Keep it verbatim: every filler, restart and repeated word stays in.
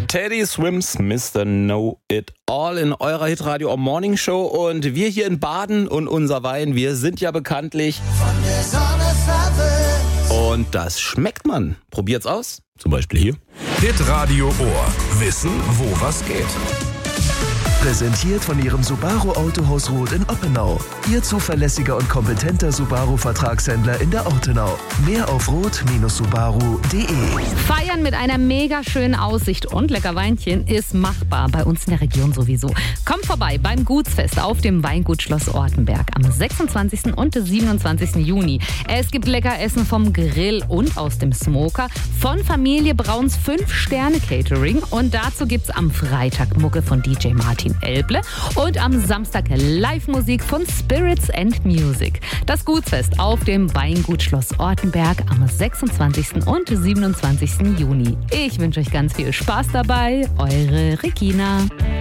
Teddy Swims, Mister Know It All in eurer Hitradio Morning Show. Und wir hier in Baden und unser Wein, wir sind ja bekanntlich von der Sonne verwöhnt. Und das schmeckt man. Probiert's aus. Zum Beispiel hier. Hitradio Ohr. Wissen, wo was geht. Präsentiert von Ihrem Subaru Autohaus Roth in Oppenau. Ihr zuverlässiger und kompetenter Subaru-Vertragshändler in der Ortenau. Mehr auf roth Bindestrich subaru punkt de. Feiern mit einer mega schönen Aussicht und lecker Weinchen ist machbar, bei uns in der Region sowieso. Kommt vorbei beim Gutsfest auf dem Weingut Schloss Ortenberg am sechsundzwanzigsten und siebenundzwanzigsten Juni. Es gibt lecker Essen vom Grill und aus dem Smoker von Familie Brauns fünf Sterne Catering. Und dazu gibt's am Freitag Mucke von D J Martin Elble und am Samstag Live-Musik von Spirits and Music. Das Gutsfest auf dem Weingut Schloss Ortenberg am sechsundzwanzigsten und siebenundzwanzigsten Juni. Ich wünsche euch ganz viel Spaß dabei. Eure Regina.